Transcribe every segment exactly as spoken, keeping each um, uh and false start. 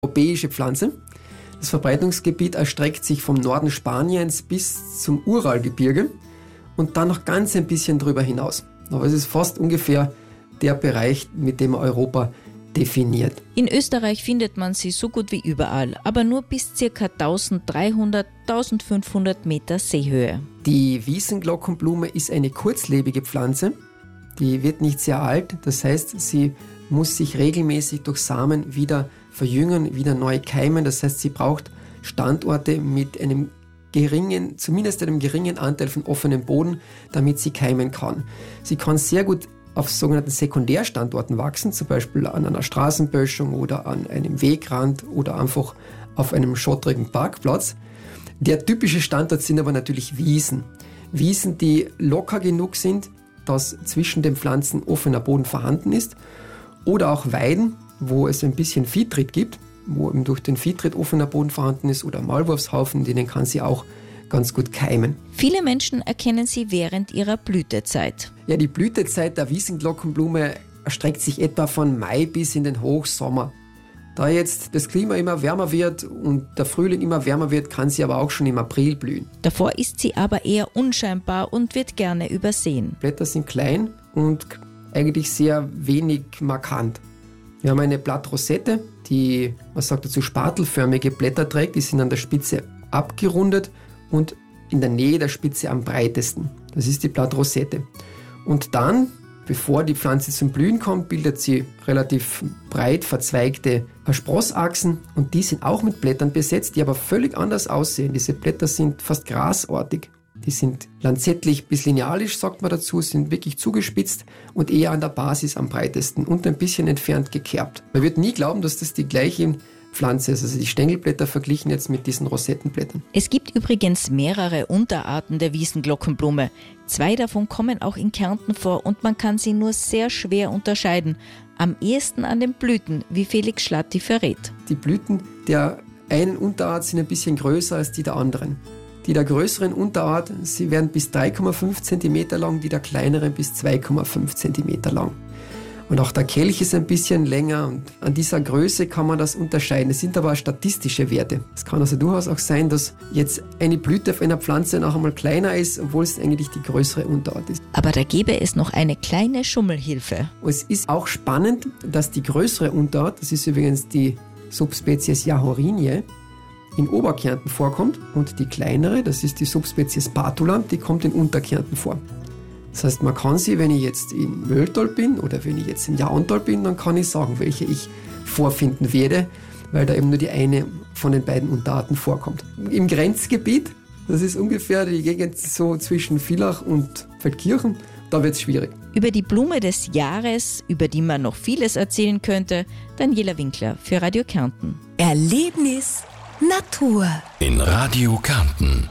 Europäische Pflanze. Das Verbreitungsgebiet erstreckt sich vom Norden Spaniens bis zum Uralgebirge und dann noch ganz ein bisschen drüber hinaus. Aber es ist fast ungefähr der Bereich, mit dem man Europa definiert. In Österreich findet man sie so gut wie überall, aber nur bis ca. dreizehnhundert bis fünfzehnhundert Meter Seehöhe. Die Wiesenglockenblume ist eine kurzlebige Pflanze. Die wird nicht sehr alt, das heißt, sie muss sich regelmäßig durch Samen wieder verjüngen, wieder neu keimen. Das heißt, sie braucht Standorte mit einem geringen, zumindest einem geringen Anteil von offenem Boden, damit sie keimen kann. Sie kann sehr gut auf sogenannten Sekundärstandorten wachsen, zum Beispiel an einer Straßenböschung oder an einem Wegrand oder einfach auf einem schottrigen Parkplatz. Der typische Standort sind aber natürlich Wiesen. Wiesen, die locker genug sind, dass zwischen den Pflanzen offener Boden vorhanden ist, oder auch Weiden, wo es ein bisschen Viehtritt gibt, wo eben durch den Viehtritt offener Boden vorhanden ist, oder Maulwurfshaufen, denen kann sie auch ganz gut keimen. Viele Menschen erkennen sie während ihrer Blütezeit. Ja, die Blütezeit der Wiesenglockenblume erstreckt sich etwa von Mai bis in den Hochsommer. Da jetzt das Klima immer wärmer wird und der Frühling immer wärmer wird, kann sie aber auch schon im April blühen. Davor ist sie aber eher unscheinbar und wird gerne übersehen. Blätter sind klein und eigentlich sehr wenig markant. Wir haben eine Blattrosette, die, man sagt dazu, spatelförmige Blätter trägt. Die sind an der Spitze abgerundet und in der Nähe der Spitze am breitesten. Das ist die Blattrosette. Und dann, bevor die Pflanze zum Blühen kommt, bildet sie relativ breit verzweigte Sprossachsen und die sind auch mit Blättern besetzt, die aber völlig anders aussehen. Diese Blätter sind fast grasartig. Die sind lanzettlich bis linealisch, sagt man dazu, sind wirklich zugespitzt und eher an der Basis am breitesten und ein bisschen entfernt gekerbt. Man wird nie glauben, dass das die gleiche Pflanze ist, also die Stängelblätter verglichen jetzt mit diesen Rosettenblättern. Es gibt übrigens mehrere Unterarten der Wiesenglockenblume. Zwei davon kommen auch in Kärnten vor und man kann sie nur sehr schwer unterscheiden. Am ehesten an den Blüten, wie Felix Schlatti verrät. Die Blüten der einen Unterart sind ein bisschen größer als die der anderen. Die der größeren Unterart, sie werden bis drei Komma fünf Zentimeter lang, die der kleineren bis zwei Komma fünf Zentimeter lang. Und auch der Kelch ist ein bisschen länger und an dieser Größe kann man das unterscheiden. Es sind aber statistische Werte. Es kann also durchaus auch sein, dass jetzt eine Blüte auf einer Pflanze noch einmal kleiner ist, obwohl es eigentlich die größere Unterart ist. Aber da gäbe es noch eine kleine Schummelhilfe. Und es ist auch spannend, dass die größere Unterart, das ist übrigens die Subspezies Jahorinie, in Oberkärnten vorkommt und die kleinere, das ist die Subspezies Patulam, die kommt in Unterkärnten vor. Das heißt, man kann sie, wenn ich jetzt in Mölltal bin oder wenn ich jetzt in Jauntal bin, dann kann ich sagen, welche ich vorfinden werde, weil da eben nur die eine von den beiden Unterarten vorkommt. Im Grenzgebiet, das ist ungefähr die Gegend so zwischen Villach und Feldkirchen, da wird es schwierig. Über die Blume des Jahres, über die man noch vieles erzählen könnte, Daniela Winkler für Radio Kärnten. Erlebnis Natur in Radio Kärnten.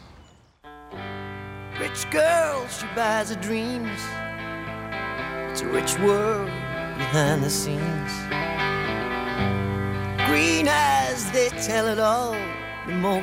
Rich girl, she buys her dreams. It's a rich world behind the scenes. Green eyes, they tell it all. The more